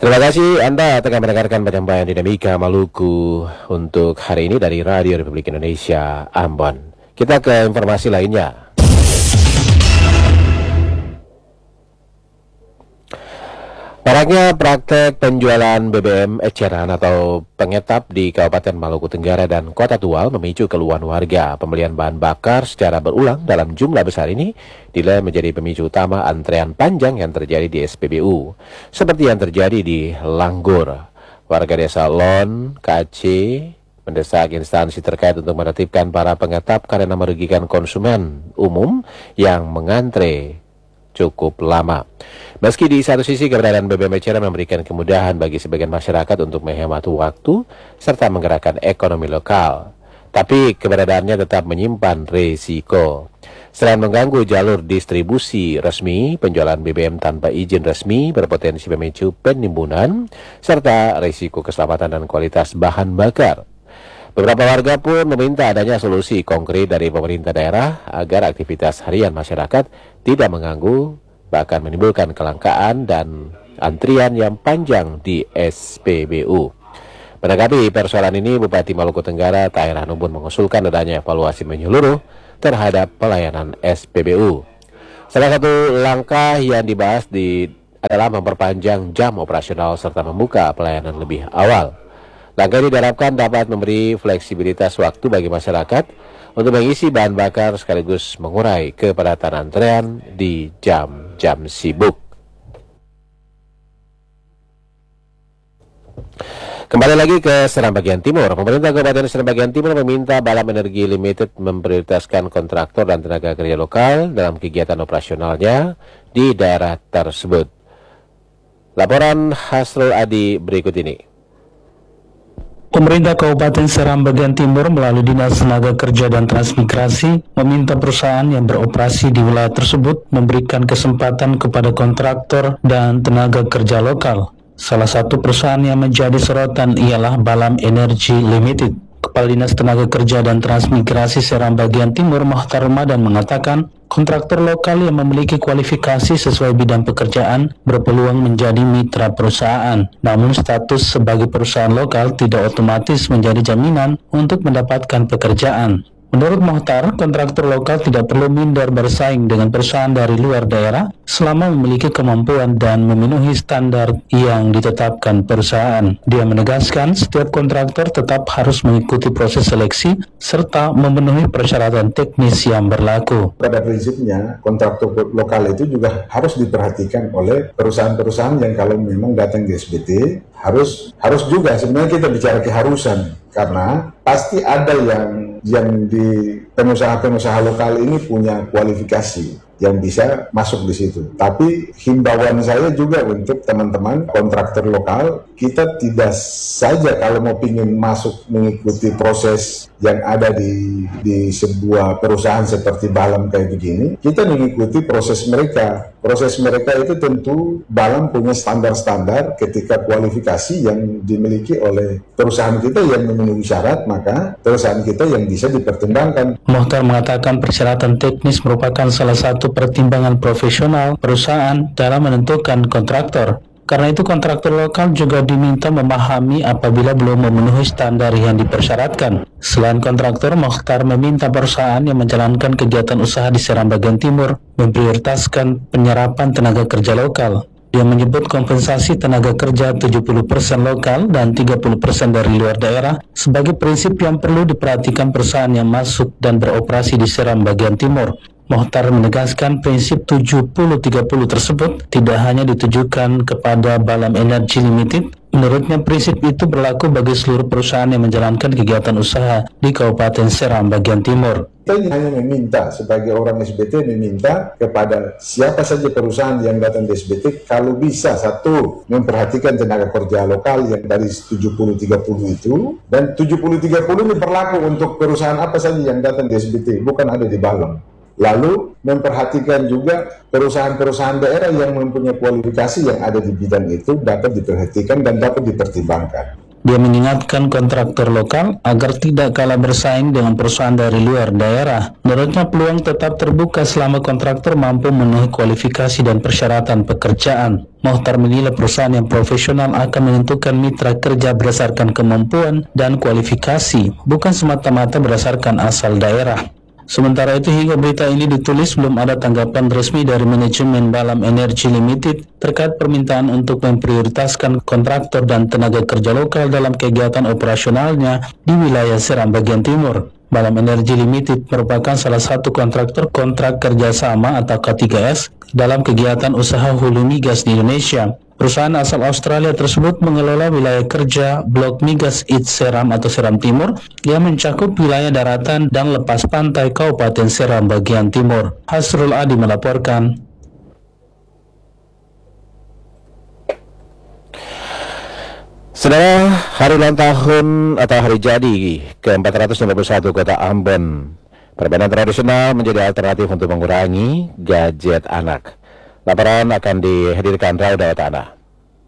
Terima kasih Anda tengah mendengarkan penyampaian Dinamika Maluku untuk hari ini dari Radio Republik Indonesia Ambon. Kita ke informasi lainnya. Maraknya praktek penjualan BBM eceran atau pengetap di Kabupaten Maluku Tenggara dan Kota Tual memicu keluhan warga. Pembelian bahan bakar secara berulang dalam jumlah besar ini dinilai menjadi pemicu utama antrean panjang yang terjadi di SPBU. Seperti yang terjadi di Langgur. Warga desa Lon, KC, mendesak instansi terkait untuk menertibkan para pengetap karena merugikan konsumen umum yang mengantre cukup lama. Meski di satu sisi keberadaan BBM eceran memberikan kemudahan bagi sebagian masyarakat untuk menghemat waktu serta menggerakkan ekonomi lokal, tapi keberadaannya tetap menyimpan risiko. Selain mengganggu jalur distribusi resmi, penjualan BBM tanpa izin resmi berpotensi memicu penimbunan serta risiko keselamatan dan kualitas bahan bakar. Beberapa warga pun meminta adanya solusi konkret dari pemerintah daerah agar aktivitas harian masyarakat tidak mengganggu, bahkan menimbulkan kelangkaan dan antrian yang panjang di SPBU. Menanggapi persoalan ini, Bupati Maluku Tenggara Tahir Hanum pun mengusulkan adanya evaluasi menyeluruh terhadap pelayanan SPBU. Salah satu langkah yang dibahas adalah memperpanjang jam operasional serta membuka pelayanan lebih awal. Langkah ini diharapkan dapat memberi fleksibilitas waktu bagi masyarakat untuk mengisi bahan bakar sekaligus mengurai kepadatan antrean di jam-jam sibuk. Kembali lagi ke Seram Bagian Timur. Pemerintah Kabupaten Seram Bagian Timur meminta Balam Energi Limited memprioritaskan kontraktor dan tenaga kerja lokal dalam kegiatan operasionalnya di daerah tersebut. Laporan Hasrul Adi berikut ini. Pemerintah Kabupaten Seram Bagian Timur melalui Dinas Tenaga Kerja dan Transmigrasi meminta perusahaan yang beroperasi di wilayah tersebut memberikan kesempatan kepada kontraktor dan tenaga kerja lokal. Salah satu perusahaan yang menjadi sorotan ialah Balam Energi Limited. Kepala Dinas Tenaga Kerja dan Transmigrasi Seram Bagian Timur Mohtar Ramadan mengatakan, kontraktor lokal yang memiliki kualifikasi sesuai bidang pekerjaan berpeluang menjadi mitra perusahaan. Namun status sebagai perusahaan lokal tidak otomatis menjadi jaminan untuk mendapatkan pekerjaan. Menurut Mohtar, kontraktor lokal tidak perlu minder bersaing dengan perusahaan dari luar daerah selama memiliki kemampuan dan memenuhi standar yang ditetapkan perusahaan. Dia menegaskan setiap kontraktor tetap harus mengikuti proses seleksi serta memenuhi persyaratan teknis yang berlaku. Pada prinsipnya, kontraktor lokal itu juga harus diperhatikan oleh perusahaan-perusahaan yang kalau memang datang di SBT harus juga sebenarnya kita bicara keharusan, karena pasti ada yang di pengusaha-pengusaha lokal ini punya kualifikasi yang bisa masuk di situ. Tapi himbauan saya juga untuk teman-teman kontraktor lokal, kita tidak saja kalau mau pingin masuk mengikuti proses yang ada di sebuah perusahaan seperti Balam kayak begini, kita mengikuti proses mereka. Proses mereka itu tentu Balam punya standar-standar ketika kualifikasi yang dimiliki oleh perusahaan kita yang memenuhi syarat, maka perusahaan kita yang bisa dipertimbangkan. Mohtar mengatakan persyaratan teknis merupakan salah satu pertimbangan profesional perusahaan dalam menentukan kontraktor. Karena itu kontraktor lokal juga diminta memahami apabila belum memenuhi standar yang dipersyaratkan. Selain kontraktor, Mohtar meminta perusahaan yang menjalankan kegiatan usaha di Seram Bagian Timur memprioritaskan penyerapan tenaga kerja lokal. Dia menyebut kompensasi tenaga kerja 70% lokal dan 30% dari luar daerah sebagai prinsip yang perlu diperhatikan perusahaan yang masuk dan beroperasi di Seram Bagian Timur. Mohtar menegaskan prinsip 70-30 tersebut tidak hanya ditujukan kepada Balam Energi Limited. Menurutnya prinsip itu berlaku bagi seluruh perusahaan yang menjalankan kegiatan usaha di Kabupaten Seram Bagian Timur. Kita hanya meminta, sebagai orang SBT meminta kepada siapa saja perusahaan yang datang di SBT, kalau bisa satu, memperhatikan tenaga kerja lokal yang dari 70-30 itu, dan 70-30 ini berlaku untuk perusahaan apa saja yang datang di SBT, bukan ada di Balam. Lalu memperhatikan juga perusahaan-perusahaan daerah yang mempunyai kualifikasi yang ada di bidang itu dapat diperhatikan dan dapat dipertimbangkan. Dia mengingatkan kontraktor lokal agar tidak kalah bersaing dengan perusahaan dari luar daerah. Menurutnya peluang tetap terbuka selama kontraktor mampu memenuhi kualifikasi dan persyaratan pekerjaan. Mokhtar menilai perusahaan yang profesional akan menentukan mitra kerja berdasarkan kemampuan dan kualifikasi, bukan semata-mata berdasarkan asal daerah. Sementara itu hingga berita ini ditulis belum ada tanggapan resmi dari manajemen Balam Energy Limited terkait permintaan untuk memprioritaskan kontraktor dan tenaga kerja lokal dalam kegiatan operasionalnya di wilayah Seram bagian timur. Balam Energy Limited merupakan salah satu kontraktor kontrak kerjasama atau K3S dalam kegiatan usaha hulu migas di Indonesia. Perusahaan asal Australia tersebut mengelola wilayah kerja Blok Migas East Seram atau Seram Timur yang mencakup wilayah daratan dan lepas pantai Kabupaten Seram bagian timur. Hasrul Adi melaporkan. Saudara, hari ulang tahun atau hari jadi ke-451 Kota Ambon. Permainan tradisional menjadi alternatif untuk mengurangi gadget anak. Laporan akan dihadirkan Rauda Tanah.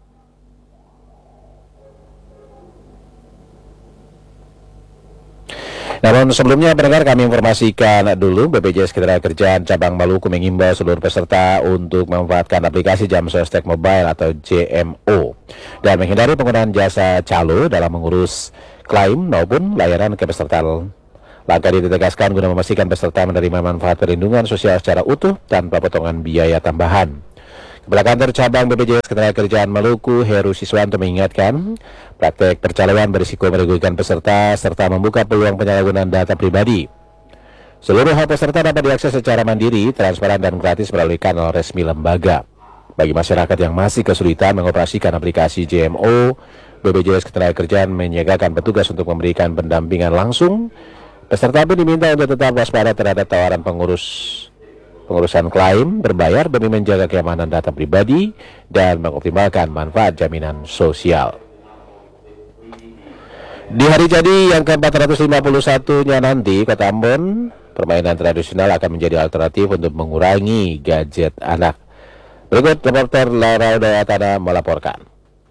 Namun sebelumnya pendengar, kami informasikan dulu BPJS Ketenagakerjaan Cabang Maluku mengimbau seluruh peserta untuk memanfaatkan aplikasi Jam Sostek Mobile atau JMO dan menghindari penggunaan jasa calo dalam mengurus klaim maupun layanan kepesertaan. Langkah ditegaskan guna memastikan peserta menerima manfaat perlindungan sosial secara utuh tanpa potongan biaya tambahan. Kepala Kantor Cabang BPJS Ketenagakerjaan Maluku, Heru Siswanto mengingatkan, praktek percaloan berisiko merugikan peserta serta membuka peluang penyalahgunaan data pribadi. Seluruh hak peserta dapat diakses secara mandiri, transparan dan gratis melalui kanal resmi lembaga. Bagi masyarakat yang masih kesulitan mengoperasikan aplikasi JMO, BPJS Ketenagakerjaan menyiagakan petugas untuk memberikan pendampingan langsung. Peserta pun diminta untuk tetap waspada terhadap tawaran pengurusan klaim berbayar demi menjaga keamanan data pribadi dan mengoptimalkan manfaat jaminan sosial. Di hari jadi yang ke-451-nya nanti, Kota Ambon, permainan tradisional akan menjadi alternatif untuk mengurangi gadget anak. Berikut reporter Laura Dayatana melaporkan.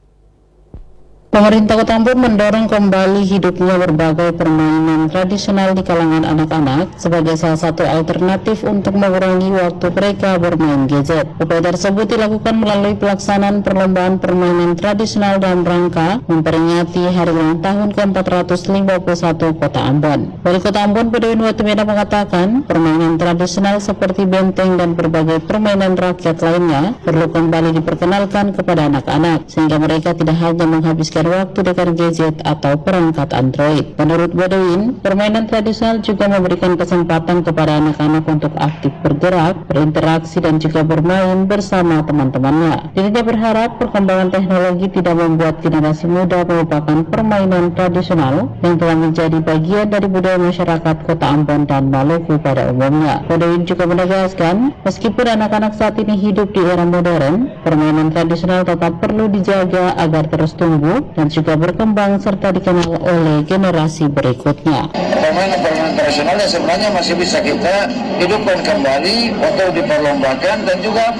Pemerintah Kota Ambon mendorong kembali hidupnya berbagai permainan tradisional di kalangan anak-anak sebagai salah satu alternatif untuk mengurangi waktu mereka bermain gadget. Upaya tersebut dilakukan melalui pelaksanaan perlombaan permainan tradisional dalam rangka memperingati hari ulang tahun ke-451 Kota Ambon. Wali Kota Ambon Pedewin Watumeda mengatakan permainan tradisional seperti benteng dan berbagai permainan rakyat lainnya perlu kembali diperkenalkan kepada anak-anak sehingga mereka tidak hanya menghabiskan waktu dengan gadget atau perangkat Android. Menurut Badawin, permainan tradisional juga memberikan kesempatan kepada anak-anak untuk aktif bergerak, berinteraksi dan juga bermain bersama teman-temannya. Dirinya berharap perkembangan teknologi tidak membuat generasi muda melupakan permainan tradisional yang telah menjadi bagian dari budaya masyarakat Kota Ambon dan Maluku pada umumnya. Badawin juga menegaskan, meskipun anak-anak saat ini hidup di era modern, permainan tradisional tetap perlu dijaga agar terus tumbuh dan juga berkembang serta dikenal oleh generasi berikutnya. Permainan tradisional yang sebenarnya masih bisa kita hidupkan kembali untuk diperlombakan dan juga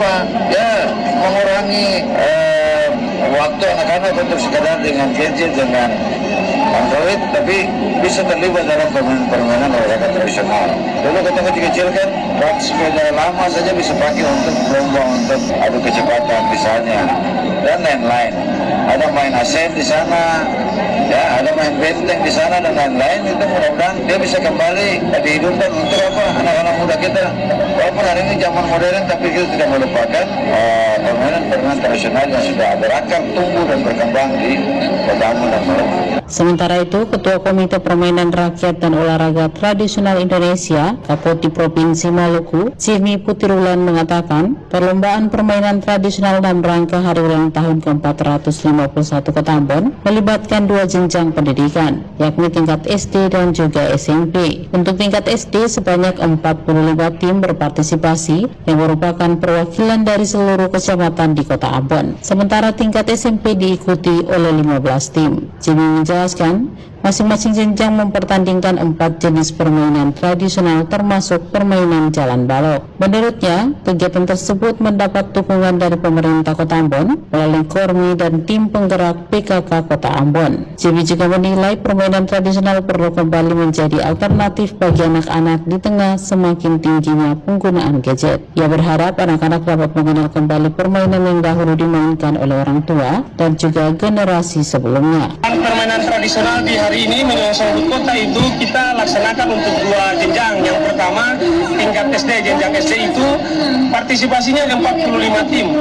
mengurangi waktu anak-anak untuk sekadar dengan gadget, dengan Android, tapi bisa terlibat dalam permainan olahraga tradisional. Dulu ketika kecil kan, rak sepeda lama saja bisa pakai untuk lomba, untuk adu kecepatan misalnya, dan lain-lain. Ada main asen di sana, ada main benteng di sana dan lain-lain. Itu mudah-mudahan dia bisa kembali dihidupkan untuk anak-anak muda kita. Walaupun hari ini zaman modern, tapi kita tidak melupakan permainan tradisional yang sudah berakar, tumbuh dan berkembang di Kota Ambon dan Maluku. Sementara itu, Ketua Komite Permainan Rakyat dan Olahraga Tradisional Indonesia, Kapolri Provinsi Maluku, Jimmy Putirulan mengatakan, perlombaan permainan tradisional dalam rangka hari ulang tahun ke-451 Kota Ambon melibatkan dua jenjang pendidikan, yakni tingkat SD dan juga SMP. Untuk tingkat SD, sebanyak 45 tim berpartisipasi yang merupakan perwakilan dari seluruh kecamatan di Kota Ambon. Sementara tingkat SMP diikuti oleh 15 tim. Jimmy menjelaskan, Masing-masing jenjang mempertandingkan 4 jenis permainan tradisional termasuk permainan jalan balok. Menurutnya, kegiatan tersebut mendapat dukungan dari pemerintah Kota Ambon melalui Kormi dan tim penggerak PKK Kota Ambon. JB juga menilai permainan tradisional perlu kembali menjadi alternatif bagi anak-anak di tengah semakin tingginya penggunaan gadget. Ia berharap anak-anak dapat mengenal kembali permainan yang dahulu dimainkan oleh orang tua dan juga generasi sebelumnya. Permainan tradisional di hari ini menyongsong HUT Kota itu kita laksanakan untuk 2 jenjang. Yang pertama tingkat SD, jenjang SD itu partisipasinya 45 tim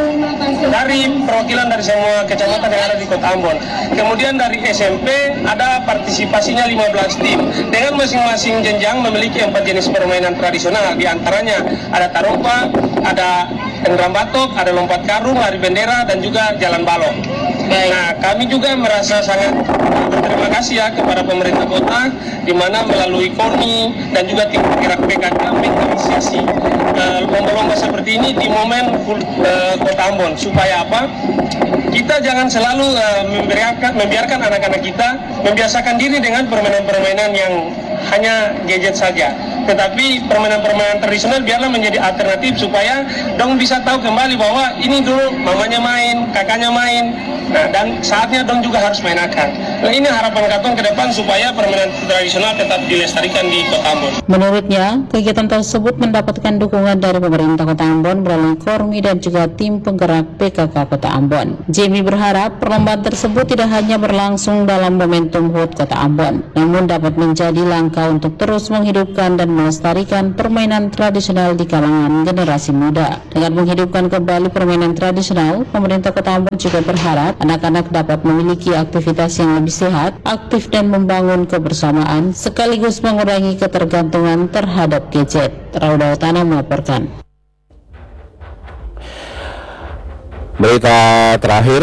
dari perwakilan dari semua kecamatan yang ada di Kota Ambon. Kemudian dari SMP ada partisipasinya 15 tim dengan masing-masing jenjang memiliki 4 jenis permainan tradisional. Di antaranya ada tarumpa, ada endram batok, ada lompat karung, lari bendera, dan juga jalan balok. Nah, kami juga merasa sangat berterima kasih ya kepada pemerintah kota, di mana melalui Kormi dan juga tim penggerak PKK menginisiasi lomba-lomba seperti ini di momen Kota Ambon. Supaya apa? Kita jangan selalu membiarkan anak-anak kita membiasakan diri dengan permainan-permainan yang hanya gadget saja. Tetapi permainan-permainan tradisional biarlah menjadi alternatif supaya dong bisa tahu kembali bahwa ini dulu mamanya main, kakaknya main. Nah, dan saatnya dong juga harus mainakan. Nah, ini harapan Katong ke depan supaya permainan tradisional tetap dilestarikan di Kota Ambon. Menurutnya, kegiatan tersebut mendapatkan dukungan dari pemerintah Kota Ambon melalui Kormi dan juga tim penggerak PKK Kota Ambon. Jamie berharap perlombaan tersebut tidak hanya berlangsung dalam momentum HUT Kota Ambon, namun dapat menjadi langkah untuk terus menghidupkan dan melestarikan permainan tradisional di kalangan generasi muda. Dengan menghidupkan kembali permainan tradisional, pemerintah Kota Ambon juga berharap anak-anak dapat memiliki aktivitas yang lebih sehat, aktif dan membangun kebersamaan, sekaligus mengurangi ketergantungan terhadap gadget. Rauda Utana melaporkan. Berita terakhir,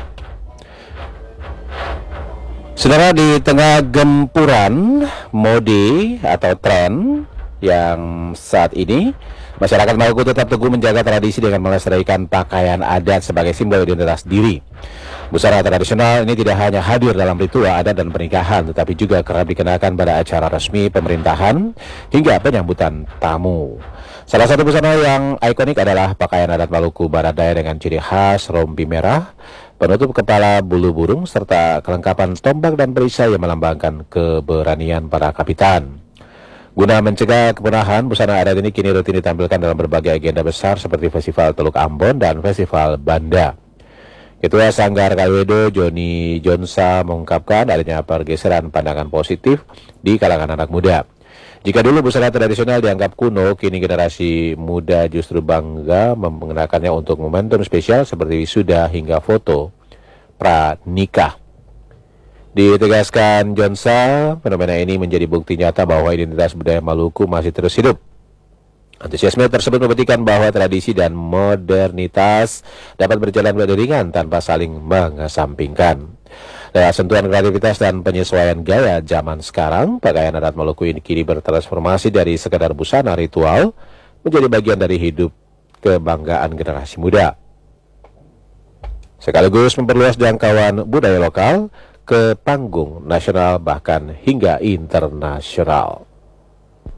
saudara, di tengah gempuran mode atau tren yang saat ini, masyarakat Maluku tetap teguh menjaga tradisi dengan melestarikan pakaian adat sebagai simbol identitas diri. Busana tradisional ini tidak hanya hadir dalam ritual adat dan pernikahan, tetapi juga kerap dikenakan pada acara resmi pemerintahan hingga penyambutan tamu. Salah satu busana yang ikonik adalah pakaian adat Maluku Barat Daya dengan ciri khas rompi merah, penutup kepala bulu burung, serta kelengkapan tombak dan perisai yang melambangkan keberanian para kapitan. Guna mencegah kepunahan, busana adat ini kini rutin ditampilkan dalam berbagai agenda besar seperti Festival Teluk Ambon dan Festival Banda. Ketua Sanggar KWD Joni Jonsa mengungkapkan adanya pergeseran pandangan positif di kalangan anak muda. Jika dulu busana tradisional dianggap kuno, kini generasi muda justru bangga mengenakannya untuk momentum spesial seperti wisuda hingga foto pranikah. Ditegaskan Jonsa, fenomena ini menjadi bukti nyata bahwa identitas budaya Maluku masih terus hidup. Antusiasme tersebut membuktikan bahwa tradisi dan modernitas dapat berjalan beriringan tanpa saling mengesampingkan. Lewat sentuhan kreativitas dan penyesuaian gaya zaman sekarang, pakaian adat Maluku ini kini bertransformasi dari sekadar busana ritual menjadi bagian dari hidup kebanggaan generasi muda, sekaligus memperluas jangkauan budaya lokal ke panggung nasional bahkan hingga internasional.